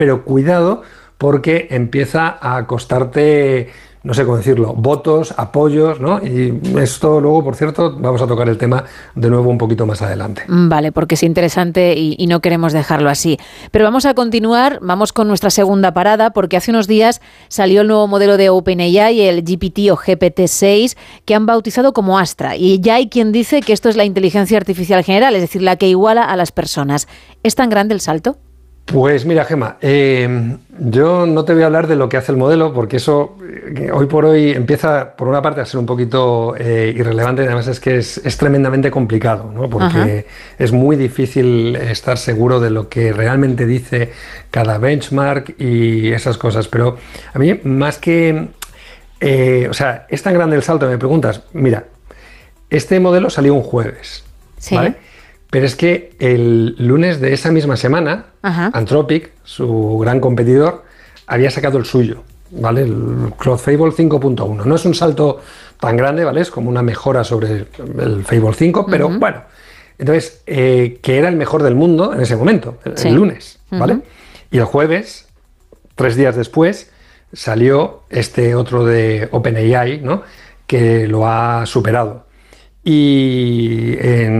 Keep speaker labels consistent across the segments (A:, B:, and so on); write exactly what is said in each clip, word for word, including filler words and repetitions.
A: pero cuidado porque empieza a costarte, no sé cómo decirlo, votos, apoyos, ¿no? Y esto luego, por cierto, vamos a tocar el tema de nuevo un poquito más adelante.
B: Vale, porque es interesante y, y no queremos dejarlo así. Pero vamos a continuar, vamos con nuestra segunda parada, porque hace unos días salió el nuevo modelo de OpenAI, el G P T o G P T seis, que han bautizado como Astra. Y ya hay quien dice que esto es la inteligencia artificial general, es decir, la que iguala a las personas. ¿Es tan grande el salto?
A: Pues mira, Gemma, eh, yo no te voy a hablar de lo que hace el modelo, porque eso eh, hoy por hoy empieza, por una parte, a ser un poquito eh, irrelevante, y además es que es, es tremendamente complicado, ¿no? Porque Ajá. es muy difícil estar seguro de lo que realmente dice cada benchmark y esas cosas. Pero a mí, más que... Eh, o sea, es tan grande el salto, me preguntas. Mira, este modelo salió un jueves,
B: sí.
A: ¿vale? Pero es que el lunes de esa misma semana, Ajá. Anthropic, su gran competidor, había sacado el suyo, ¿vale? El Claude Fable cinco punto uno. No es un salto tan grande, ¿vale? Es como una mejora sobre el Fable cinco, pero uh-huh. bueno. Entonces, eh, que era el mejor del mundo en ese momento, el, sí. el lunes, ¿vale? Uh-huh. Y el jueves, tres días después, salió este otro de OpenAI, ¿no? Que lo ha superado. Y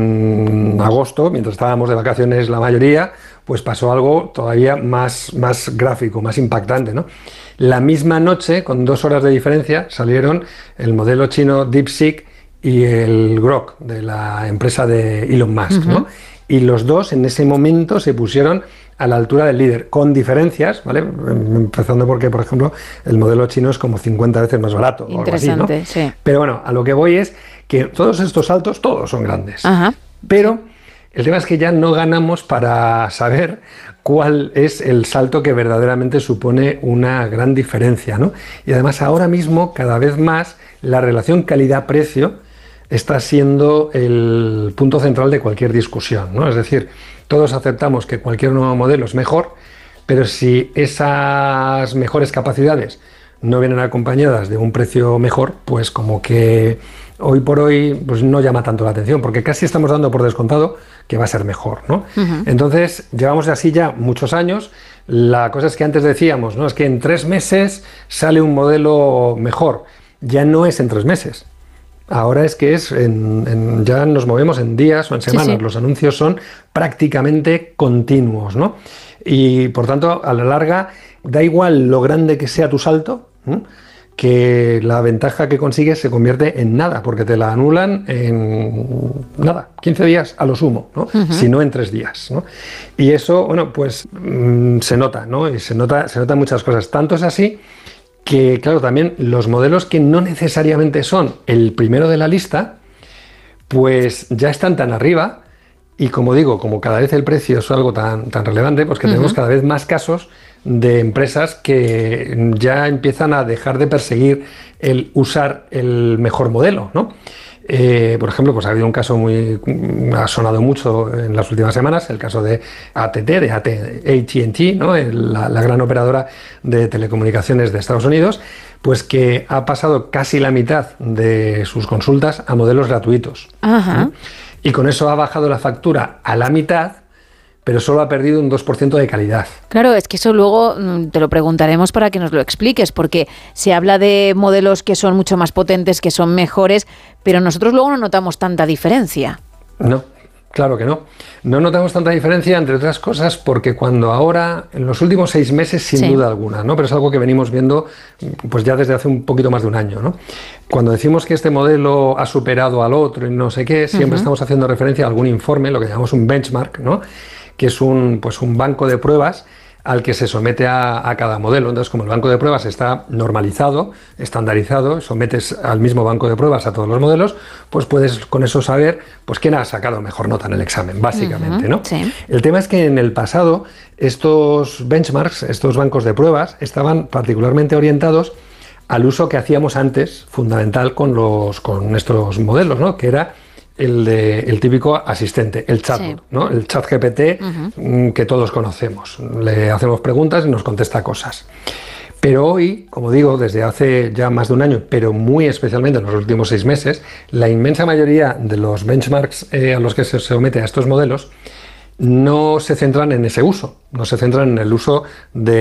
A: en agosto, mientras estábamos de vacaciones la mayoría, pues pasó algo todavía más, más gráfico, más impactante, ¿no? La misma noche, con dos horas de diferencia, salieron el modelo chino DeepSeek y el Grok de la empresa de Elon Musk, uh-huh. ¿no? Y los dos en ese momento se pusieron a la altura del líder, con diferencias, ¿vale? Empezando porque, por ejemplo, el modelo chino es como cincuenta veces más barato.
B: Interesante,
A: o algo así, ¿no?
B: Sí.
A: Pero bueno, a lo que voy es que todos estos saltos, todos son grandes.
B: Ajá.
A: Pero el tema es que ya no ganamos para saber cuál es el salto que verdaderamente supone una gran diferencia, ¿no? Y además ahora mismo, cada vez más, la relación calidad-precio está siendo el punto central de cualquier discusión, ¿no? Es decir, todos aceptamos que cualquier nuevo modelo es mejor, pero si esas mejores capacidades no vienen acompañadas de un precio mejor, pues como que hoy por hoy pues no llama tanto la atención, porque casi estamos dando por descontado que va a ser mejor, ¿no? Uh-huh. Entonces, llevamos así ya muchos años. La cosa es que antes decíamos, ¿no? Es que en tres meses sale un modelo mejor. Ya no es en tres meses. Ahora es que es en, en, ya nos movemos en días o en semanas. Sí, sí. Los anuncios son prácticamente continuos, ¿no? Y por tanto, a la larga, da igual lo grande que sea tu salto, ¿no? Que la ventaja que consigues se convierte en nada, porque te la anulan en nada, quince días a lo sumo, ¿no? Uh-huh. Si no en tres días, ¿no? Y eso, bueno, pues mmm, se nota, ¿no? Y se nota, se notan muchas cosas. Tanto es así que, claro, también los modelos que no necesariamente son el primero de la lista, pues ya están tan arriba, y como digo, como cada vez el precio es algo tan, tan relevante, pues que uh-huh. tenemos cada vez más casos de empresas que ya empiezan a dejar de perseguir el usar el mejor modelo, ¿no? Eh, por ejemplo, pues ha habido un caso muy... ha sonado mucho en las últimas semanas, el caso de A T T, de A T and T, ¿no? la, la gran operadora de telecomunicaciones de Estados Unidos, pues que ha pasado casi la mitad de sus consultas a modelos gratuitos.
B: Ajá.
A: ¿no? Y con eso ha bajado la factura a la mitad, pero solo ha perdido un dos por ciento de calidad.
B: Claro, es que eso luego te lo preguntaremos para que nos lo expliques, porque se habla de modelos que son mucho más potentes, que son mejores, pero nosotros luego no notamos tanta diferencia.
A: No, claro que no. No notamos tanta diferencia, entre otras cosas, porque cuando ahora, en los últimos seis meses, sin sí. duda alguna, ¿no? Pero es algo que venimos viendo pues ya desde hace un poquito más de un año, ¿no? Cuando decimos que este modelo ha superado al otro y no sé qué, siempre uh-huh. estamos haciendo referencia a algún informe, lo que llamamos un benchmark, ¿no? Que es un, pues un banco de pruebas al que se somete a, a cada modelo. Entonces, como el banco de pruebas está normalizado, estandarizado, sometes al mismo banco de pruebas a todos los modelos, pues puedes con eso saber pues quién ha sacado mejor nota en el examen, básicamente,
B: uh-huh,
A: ¿no?
B: Sí.
A: El tema es que en el pasado estos benchmarks, estos bancos de pruebas, estaban particularmente orientados al uso que hacíamos antes, fundamental con, los, con estos modelos, ¿no? Que era el, de, el típico asistente, el chatbot, sí. ¿no? El chat G P T uh-huh. que todos conocemos. Le hacemos preguntas y nos contesta cosas. Pero hoy, como digo, desde hace ya más de un año, pero muy especialmente en los últimos seis meses, la inmensa mayoría de los benchmarks eh, a los que se somete a estos modelos no se centran en ese uso, no se centran en el uso de